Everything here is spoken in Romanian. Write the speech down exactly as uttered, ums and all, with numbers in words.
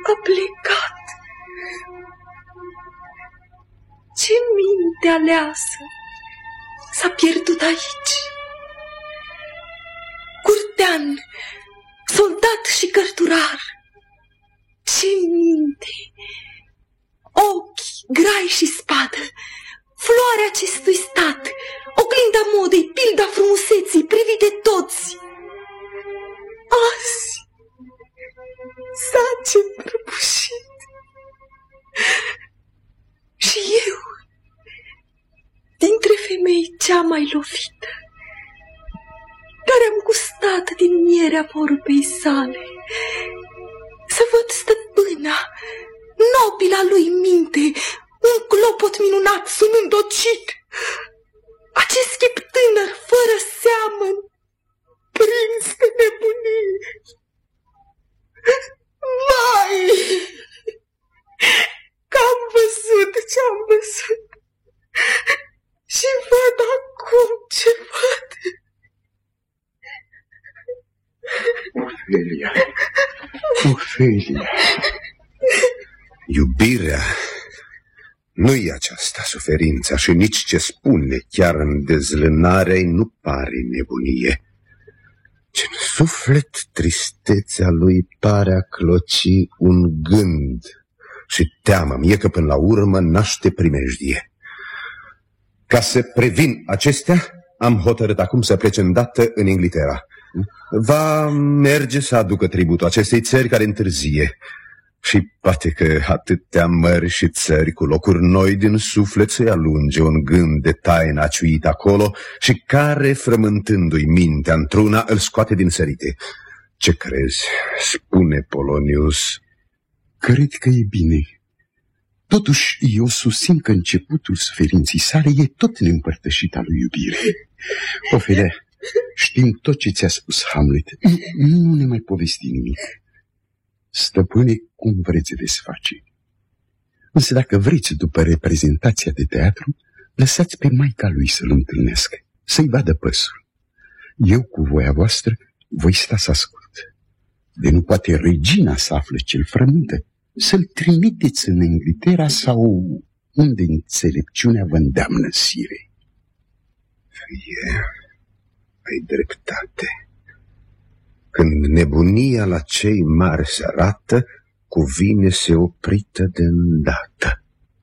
a plecat. Ce minte aleasă s-a pierdut aici. Curtean, soldat și cărturar, ce minte, ochi, grai și spadă, floarea acestui stat, oglinda modei, pilda frumuseții, privit de toți. Azi s-a prăbușit. Și eu, dintre femei cea mai lovită, care am gustat din mierea vorbei sale, să văd stăpâna, nobila lui minte, un clopot minunat sunând ocit, acest chip tânăr, fără seamăn, prins de nebunie. Vai! Că-am văzut ce-am văzut și văd acum ce văd. Ofelia, Ofelia, iubirea nu-i aceasta suferința și nici ce spune chiar în dezlânarea-i nu pare nebunie. Ce-n suflet tristețea lui pare a cloci un gând și teamă-mi e că până la urmă naște primejdie. Ca să previn acestea, am hotărât acum să plece îndată în Inglaterra. Va merge să aducă tributul acestei țări care întârzie. Și poate că atâtea mări și țări cu locuri noi din suflet să-i alunge un gând de taină aciuit acolo și care, frământându-i mintea într-una, îl scoate din sărite. Ce crezi? Spune, Polonius. Cred că e bine. Totuși, eu susțin că începutul suferinții sale e tot neîmpărtășit al lui iubire. Ofelia, știm tot ce ți-a spus Hamlet. Nu, nu ne mai povesti nimic. Stăpâne, cum vreți veți face. Însă dacă vreți, după reprezentația de teatru, lăsați pe maica lui să-l întâlnească, să-i vadă păsul. Eu, cu voia voastră, voi sta să ascult. De nu poate regina să află ce-l frământă, să-l trimiteți în Inglaterra sau unde înțelepciunea vă îndeamnă, sire. Fie, ai dreptate. Când nebunia la cei mari se arată, cuvine se oprită de îndată.